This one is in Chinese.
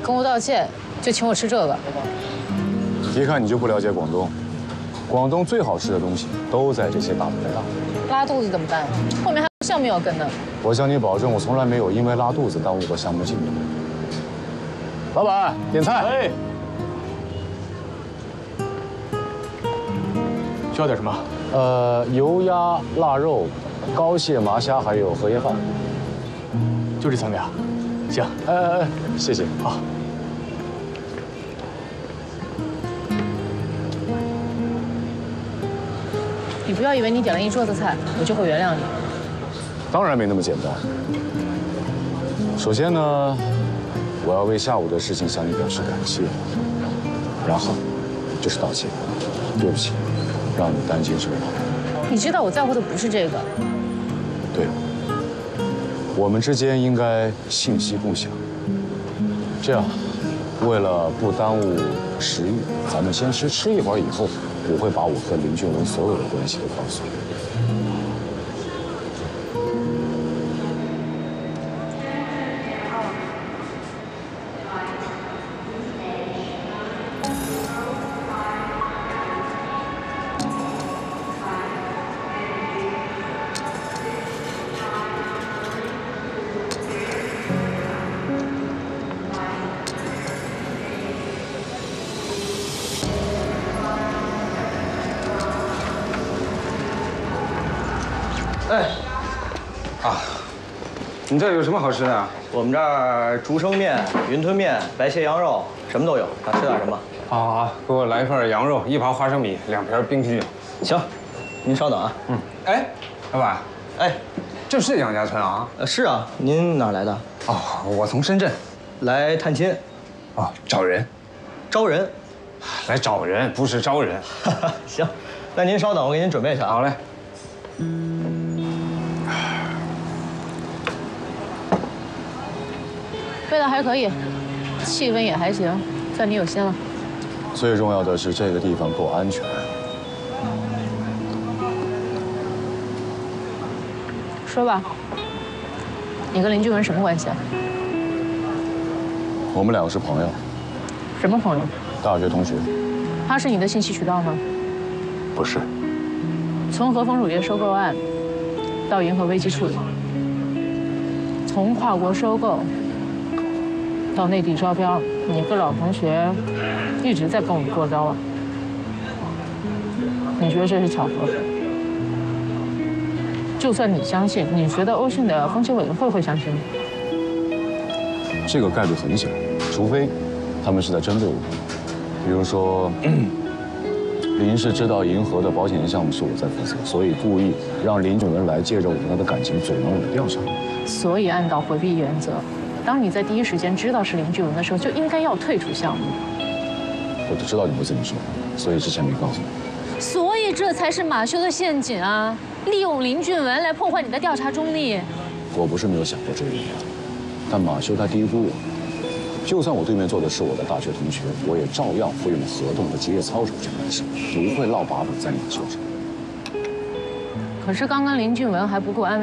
跟我道歉，就请我吃这个。 一看你就不了解广东，广东最好吃的东西都在这些大排档。 拉肚子怎么办？后面还有项目要跟呢。 我向你保证，我从来没有因为拉肚子耽误过项目进度。老板，点菜。哎。 需要点什么？ 油鸭、腊肉、膏蟹、麻虾，还有荷叶饭。 就这3个呀？行。 谢谢。 好。 你不要以为你点了一桌子菜，我就会原谅你。 当然没那么简单。首先呢，我要为下午的事情向你表示感谢，然后就是道歉，对不起，让你担惊受怕。 你知道我在乎的不是这个。 对，我们之间应该信息共享。这样，为了不耽误食欲，咱们先吃一会儿，以后我会把我和林俊文所有的关系都告诉你。 哎， 你这有什么好吃的啊？ 我们这儿竹升面、云吞面、白切羊肉，什么都有。想吃点什么？ 好，给我来一份羊肉，1盘花生米，2瓶冰啤酒。 行，您稍等啊。 哎，老板， 哎， 这是杨家村啊？ 是啊，您哪儿来的？ 哦，我从深圳。 来探亲。 哦，找人。 招人。 来找人，不是招人。 行，那您稍等，我给您准备一下。 好嘞。 味道还可以，气氛也还行，算你有心了。 最重要的是这个地方够安全。 说吧，你跟林俊文什么关系啊？ 我们2个是朋友。 什么朋友？ 大学同学。 他是你的信息渠道吗？ 不是。 从和风乳业收购案到银河危机处理，从跨国收购到内地招标，你个老同学一直在跟我们过招啊。你觉得这是巧合？就算你相信，你觉得欧讯的风险委员会会相信吗？ 这个概率很小，除非他们是在针对我。比如说，林是知道银河的保险项目是我在负责，所以故意让林俊文来借着我跟他的感情阻挠我的调查。 所以按照回避原则，当你在第一时间知道是林俊文的时候，就应该要退出项目。 我就知道你会这么说，所以之前没告诉你。 所以这才是马修的陷阱啊！利用林俊文来破坏你的调查中立。 我不是没有想过这一点，但马修他低估我。就算我对面坐的是我的大学同学，我也照样会用合同和职业操守这件事，不会落把柄在你身上。 可是刚刚林俊文还不够安慰